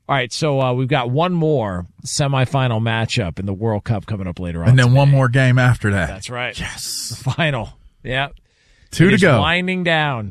All right, so we've got one more semifinal matchup in the World Cup coming up later on. And then today. one more game after that. That's right. Yes. The final. Yeah. 2 to go. Winding down.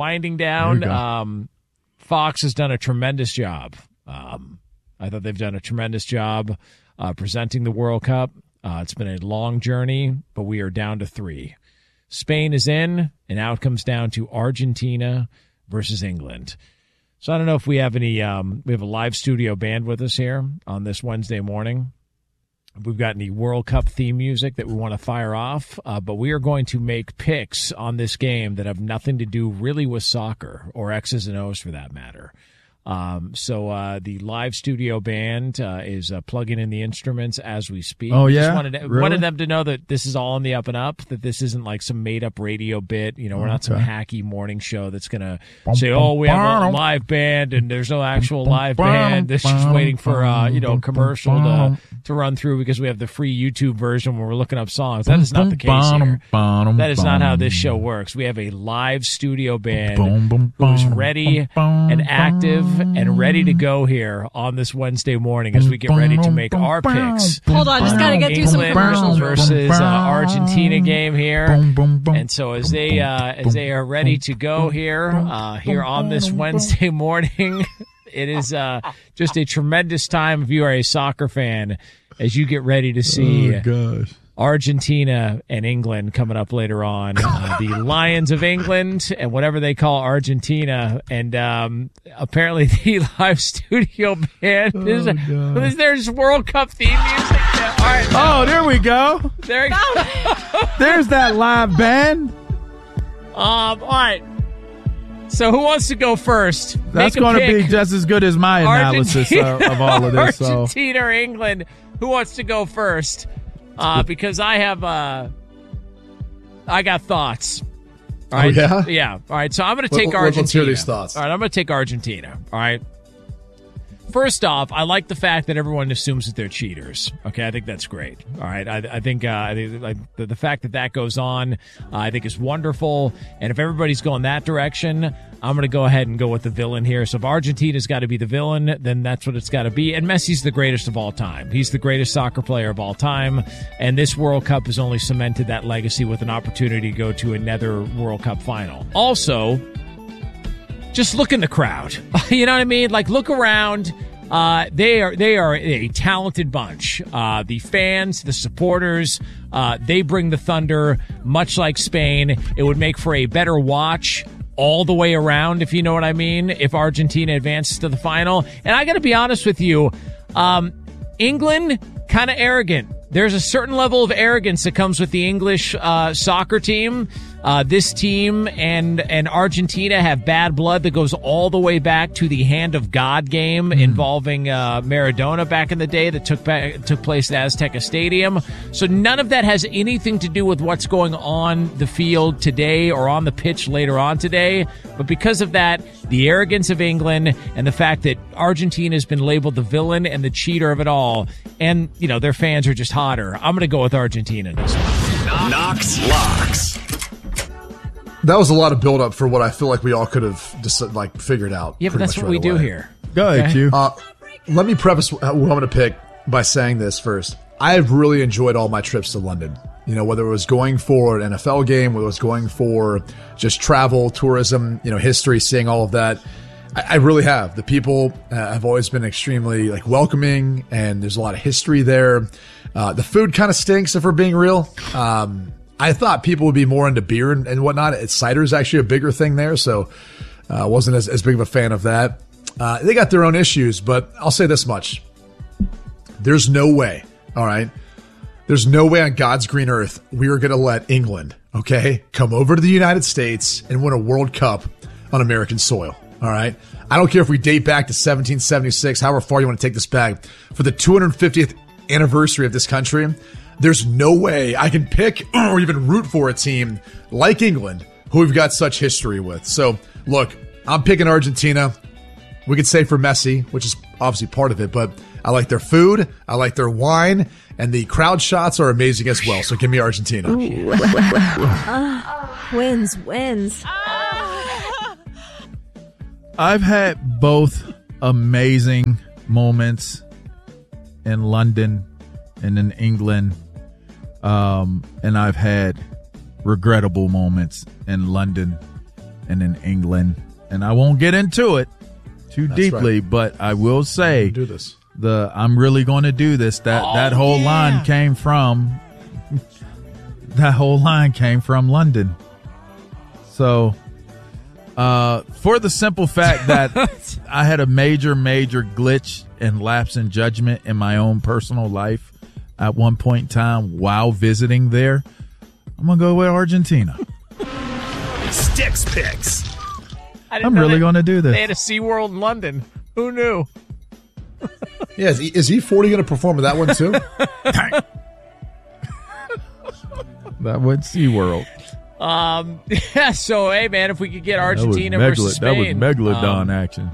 Fox has done a tremendous job. I thought they've done a tremendous job presenting the World Cup. It's been a long journey, but we are down to 3. Spain is in, and now it comes down to Argentina versus England. So I don't know if we have any we have a live studio band with us here on this Wednesday morning. We've got any World Cup theme music that we want to fire off, but we are going to make picks on this game that have nothing to do really with soccer or X's and O's for that matter. So the live studio band is plugging in the instruments as we speak. Oh, yeah? Just wanted them to know that this is all in the up and up, that this isn't like some made-up radio bit. You know, we're not some hacky morning show that's going to say, oh, we have a live band, and there's no actual live band. This is just waiting for, a commercial to run through because we have the free YouTube version where we're looking up songs. That is not the case here. That is not how this show works. We have a live studio band who's ready and active and ready to go here on this Wednesday morning as we get ready to make our picks. Hold on, just got to get through some commercials. Versus Argentina game here. And so as they are ready to go here on this Wednesday morning, it is just a tremendous time if you are a soccer fan as you get ready to see Argentina and England coming up later on. The Lions of England and whatever they call Argentina. And apparently the live studio band is there's World Cup theme music. All right, oh, there we go. There we go. There's that live band. All right. So who wants to go first? That's going to be just as good as my analysis of all of this. Argentina or England? Who wants to go first? Because I have, I got thoughts. All right. Oh, yeah? Yeah. All right. So I'm going to take Argentina. Let's hear these thoughts. All right. I'm going to take Argentina. All right. First off, I like the fact that everyone assumes that they're cheaters. Okay, I think that's great. All right, I think the fact that goes on, I think is wonderful. And if everybody's going that direction, I'm going to go ahead and go with the villain here. So if Argentina's got to be the villain, then that's what it's got to be. And Messi's the greatest of all time. He's the greatest soccer player of all time. And this World Cup has only cemented that legacy with an opportunity to go to another World Cup final. Also, just look in the crowd. You know what I mean? Like, look around. They are a talented bunch. The fans, the supporters, they bring the thunder, much like Spain. It would make for a better watch all the way around, if you know what I mean, if Argentina advances to the final. And I got to be honest with you, England, kind of arrogant. There's a certain level of arrogance that comes with the English soccer team. This team and Argentina have bad blood that goes all the way back to the Hand of God game involving Maradona back in the day that took place at Azteca Stadium. So none of that has anything to do with what's going on the field today or on the pitch later on today. But because of that, the arrogance of England and the fact that Argentina has been labeled the villain and the cheater of it all, and their fans are just hotter. I'm going to go with Argentina in this one. Knox Locks. That was a lot of build-up for what I feel like we all could have just figured out. Yeah, but that's what we do here. Go ahead, Q. Let me preface what I'm going to pick by saying this first. I've really enjoyed all my trips to London. Whether it was going for an NFL game, whether it was going for just travel, tourism, history, seeing all of that. I really have. The people have always been extremely welcoming, and there's a lot of history there. The food kind of stinks, if we're being real. I thought people would be more into beer and whatnot. Cider is actually a bigger thing there, so I wasn't as big of a fan of that. They got their own issues, but I'll say this much. There's no way, all right? There's no way on God's green earth we are going to let England, come over to the United States and win a World Cup on American soil, all right? I don't care if we date back to 1776, however far you want to take this back. For the 250th anniversary of this country, there's no way I can pick or even root for a team like England who we've got such history with. So, look, I'm picking Argentina. We could say for Messi, which is obviously part of it, but I like their food, I like their wine, and the crowd shots are amazing as well. So give me Argentina. Wins. I've had both amazing moments in London and in England, and I've had regrettable moments in London and in England, and I won't get into it too deeply, but I will say do this. I'm really going to do this. That whole line came from London. So, for the simple fact that I had a major glitch and lapse in judgment in my own personal life at one point in time while visiting there, I'm going to go with Argentina. Sticks Picks. I'm really going to do this. They had a SeaWorld in London. Who knew? Yeah, is E40 going to perform with that one too? That would SeaWorld. Yeah, so, hey, man, if we could get Argentina versus Spain. That was Megalodon action.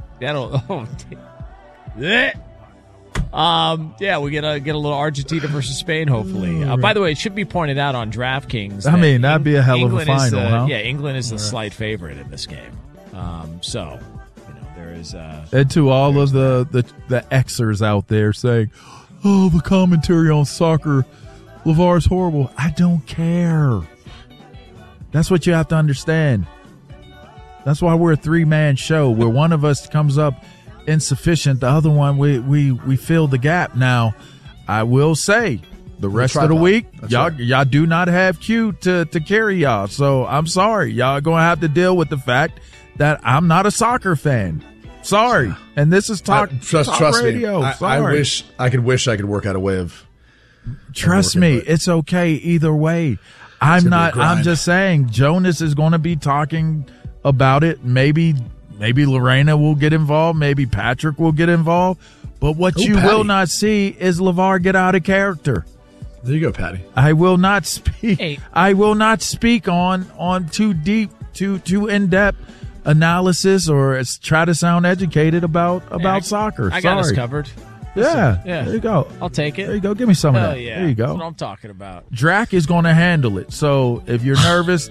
Yeah, we get a little Argentina versus Spain, hopefully. By the way, it should be pointed out on DraftKings. That'd be a hell of a final, huh? Yeah, England is the slight favorite in this game. So, there is... and to all of the Xers out there saying, oh, the commentary on soccer, LeVar's horrible. I don't care. That's what you have to understand. That's why we're a three-man show where one of us comes up insufficient, the other one we fill the gap. Now, I will say the rest of the week, y'all do not have Q to carry y'all. So I'm sorry. Y'all gonna have to deal with the fact that I'm not a soccer fan. Sorry. And this is talk radio. Me. I wish I could work out a way of trust me, it's okay either way. I'm just saying Jonas is going to be talking about it. Maybe Lorena will get involved. Maybe Patrick will get involved. But what you will not see is LeVar get out of character. There you go, Patty. I will not speak. Hey. I will not speak on too deep, too in-depth analysis or try to sound educated about soccer. I got us covered. Yeah. There you go. I'll take it. There you go. Give me some of that. Yeah. There you go. That's what I'm talking about. Drac is going to handle it. So if you're nervous,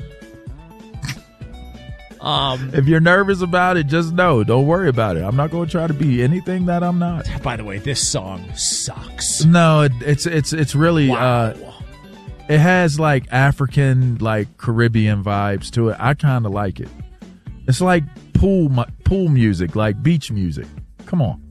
if you're nervous about it, just know. Don't worry about it. I'm not going to try to be anything that I'm not. By the way, this song sucks. No, it's really it has like African, like Caribbean vibes to it. I kind of like it. It's like pool music, like beach music. Come on.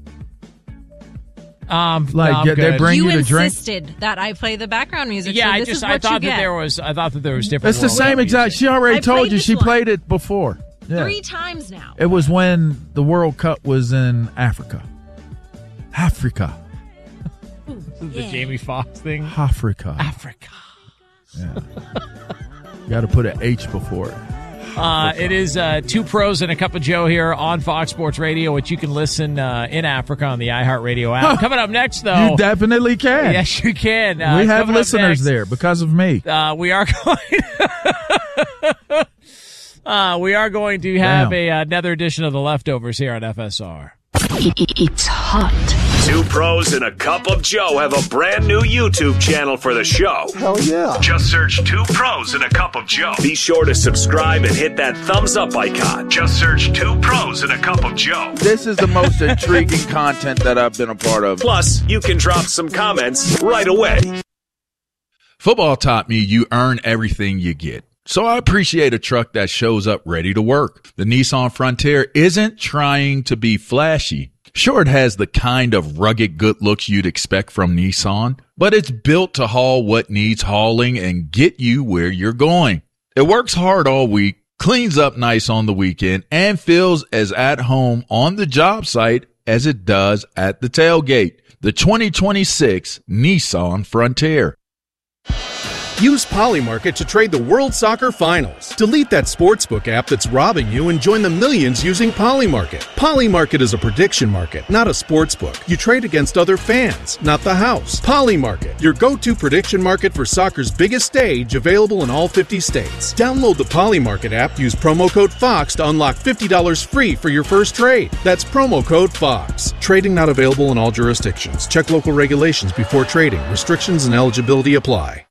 They bring you to drink. Insisted that I play the background music. Yeah, so I thought that there was different. It's the same exact. She already told you she played it before. Yeah. 3 times now. It was when the World Cup was in Africa. The Jamie Foxx thing. Africa. Yeah. You got to put an H before it. It is 2 Pros and a Cup of Joe here on Fox Sports Radio, which you can listen in Africa on the iHeartRadio app. Coming up next, though. You definitely can. Yes, you can. We have listeners there because of me. We are going to have another edition of The Leftovers here on FSR. It's hot. 2 Pros and a Cup of Joe have a brand new YouTube channel for the show. Hell yeah. Just search 2 Pros and a Cup of Joe. Be sure to subscribe and hit that thumbs up icon. Just search 2 Pros and a Cup of Joe. This is the most intriguing content that I've been a part of. Plus, you can drop some comments right away. Football taught me you earn everything you get. So I appreciate a truck that shows up ready to work. The Nissan Frontier isn't trying to be flashy. Sure, it has the kind of rugged good looks you'd expect from Nissan, but it's built to haul what needs hauling and get you where you're going. It works hard all week, cleans up nice on the weekend, and feels as at home on the job site as it does at the tailgate. The 2026 Nissan Frontier. Use Polymarket to trade the World Soccer Finals. Delete that sportsbook app that's robbing you and join the millions using Polymarket. Polymarket is a prediction market, not a sportsbook. You trade against other fans, not the house. Polymarket, your go-to prediction market for soccer's biggest stage, available in all 50 states. Download the Polymarket app, use promo code FOX to unlock $50 free for your first trade. That's promo code FOX. Trading not available in all jurisdictions. Check local regulations before trading. Restrictions and eligibility apply.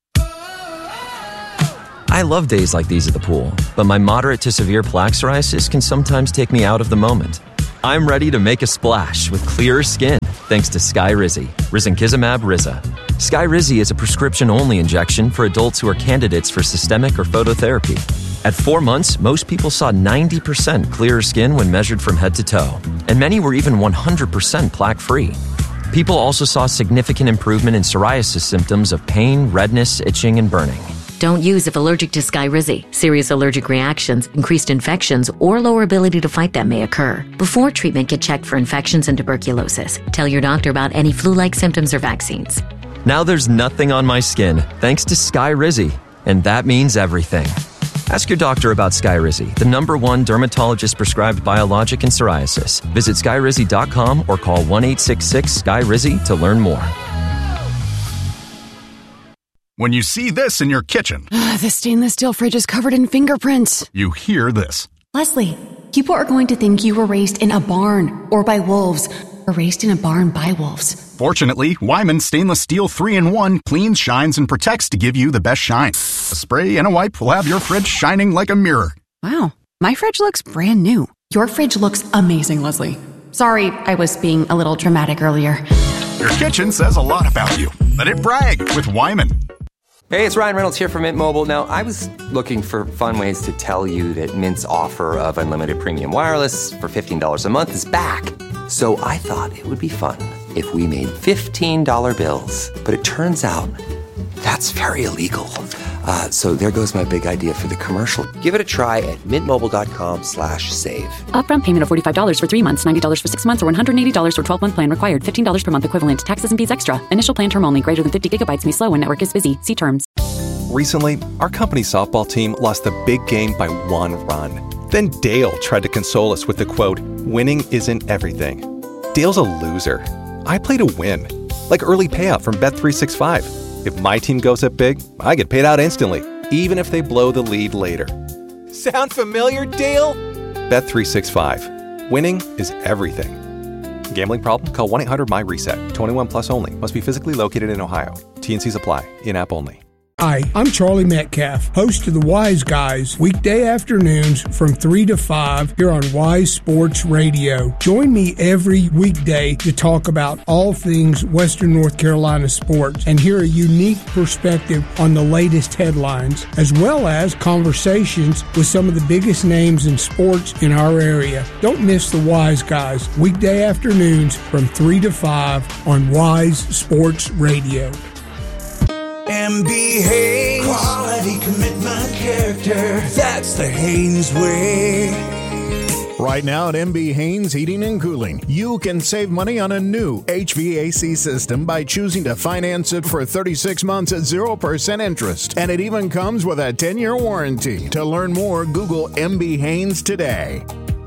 I love days like these at the pool, but my moderate to severe plaque psoriasis can sometimes take me out of the moment. I'm ready to make a splash with clearer skin. thanks to Skyrizi, risankizumab Riza. Skyrizi is a prescription-only injection for adults who are candidates for systemic or phototherapy. At 4 months, most people saw 90% clearer skin when measured from head to toe, and many were even 100% plaque-free. People also saw significant improvement in psoriasis symptoms of pain, redness, itching, and burning. Don't use if allergic to Skyrizi. Serious allergic reactions, increased infections, or lower ability to fight them may occur. Before treatment, get checked for infections and tuberculosis. Tell your doctor about any flu-like symptoms or vaccines. Now there's nothing on my skin, thanks to Skyrizi, and that means everything. Ask your doctor about Skyrizi, the #1 dermatologist-prescribed biologic in psoriasis. Visit Skyrizi.com or call 1-866-SKYRIZI to learn more. When you see this in your kitchen, the stainless steel fridge is covered in fingerprints. You hear this. Leslie, people are going to think you were raised in a barn or by wolves, or raised in a barn by wolves. Fortunately, Wyman Stainless Steel 3-in-1 cleans, shines, and protects to give you the best shine. A spray and a wipe will have your fridge shining like a mirror. Wow, my fridge looks brand new. Your fridge looks amazing, Leslie. Sorry, I was being a little dramatic earlier. Your kitchen says a lot about you. Let it brag with Wyman. Hey, it's Ryan Reynolds here from Mint Mobile. Now, I was looking for fun ways to tell you that Mint's offer of unlimited premium wireless for $15 a month is back. So I thought it would be fun if we made $15 bills. But it turns out that's very illegal. So there goes my big idea for the commercial. Give it a try at mintmobile.com/save. Upfront payment of $45 for 3 months, $90 for 6 months, or $180 for 12-month plan required. $15 per month equivalent. Taxes and fees extra. Initial plan term only. Greater than 50 gigabytes may slow when network is busy. See terms. Recently, our company softball team lost the big game by 1 run. Then Dale tried to console us with the quote, "Winning isn't everything." Dale's a loser. I play to win. Like early payout from Bet365. If my team goes up big, I get paid out instantly, even if they blow the lead later. Sound familiar, Dale? Bet365. Winning is everything. Gambling problem? Call 1-800-MY-RESET. 21 plus only. Must be physically located in Ohio. T&Cs apply. In-app only. Hi, I'm Charlie Metcalf, host of the Wise Guys, weekday afternoons from 3 to 5 here on Wise Sports Radio. Join me every weekday to talk about all things Western North Carolina sports and hear a unique perspective on the latest headlines, as well as conversations with some of the biggest names in sports in our area. Don't miss the Wise Guys, weekday afternoons from 3 to 5 on Wise Sports Radio. MB Haynes, quality, commitment, character. That's the Haynes way. Right now at MB Haynes Heating and Cooling, you can save money on a new HVAC system by choosing to finance it for 36 months at 0% interest. And it even comes with a 10-year warranty. To learn more, Google MB Haynes today.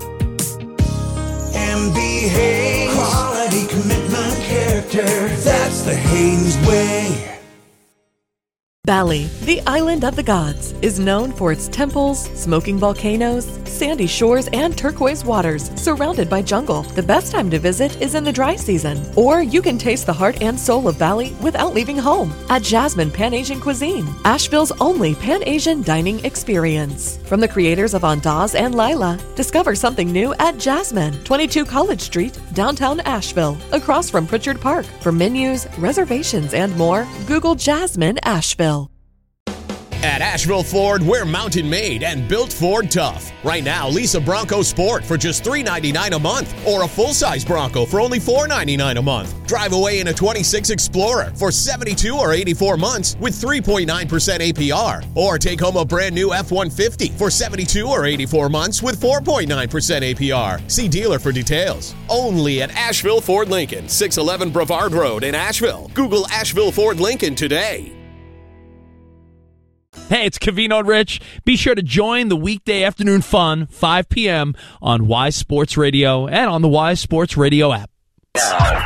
MB Haynes, quality, commitment, character. That's the Haynes way. Bali, the island of the gods, is known for its temples, smoking volcanoes, sandy shores, and turquoise waters surrounded by jungle. The best time to visit is in the dry season, or you can taste the heart and soul of Bali without leaving home at Jasmine Pan-Asian Cuisine, Asheville's only Pan-Asian dining experience. From the creators of Andaz and Lila, discover something new at Jasmine, 22 College Street, downtown Asheville, across from Pritchard Park. For menus, reservations, and more, Google Jasmine Asheville. At Asheville Ford, we're mountain made and built Ford tough. Right now, lease a Bronco Sport for just $399 a month or a full-size Bronco for only $499 a month. Drive away in a 26 Explorer for 72 or 84 months with 3.9% APR. Or take home a brand new F-150 for 72 or 84 months with 4.9% APR. See dealer for details. Only at Asheville Ford Lincoln, 611 Brevard Road in Asheville. Google Asheville Ford Lincoln today. Hey, it's Covino and Rich. Be sure to join the weekday afternoon fun, 5 p.m. on Wise Sports Radio and on the Wise Sports Radio app.